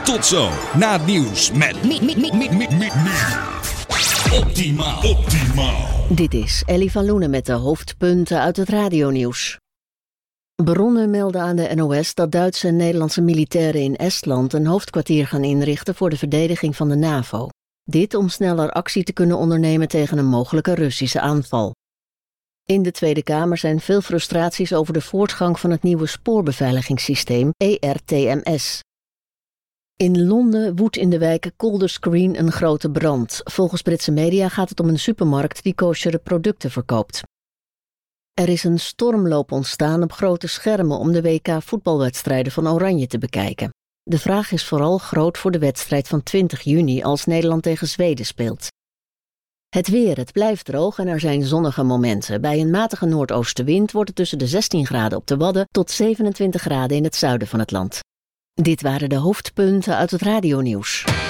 Tot zo, na het nieuws met Optimaal. Dit is Ellie van Loenen met de hoofdpunten uit het radionieuws. Bronnen melden aan de NOS dat Duitse en Nederlandse militairen in Estland een hoofdkwartier gaan inrichten voor de verdediging van de NAVO. Dit om sneller actie te kunnen ondernemen tegen een mogelijke Russische aanval. In de Tweede Kamer zijn veel frustraties over de voortgang van het nieuwe spoorbeveiligingssysteem ERTMS. In Londen woedt in de wijk Calder's Green een grote brand. Volgens Britse media gaat het om een supermarkt die kosher producten verkoopt. Er is een stormloop ontstaan op grote schermen om de WK-voetbalwedstrijden van Oranje te bekijken. De vraag is vooral groot voor de wedstrijd van 20 juni als Nederland tegen Zweden speelt. Het weer, het blijft droog en er zijn zonnige momenten. Bij een matige noordoostenwind wordt het tussen de 16 graden op de Wadden tot 27 graden in het zuiden van het land. Dit waren de hoofdpunten uit het radionieuws.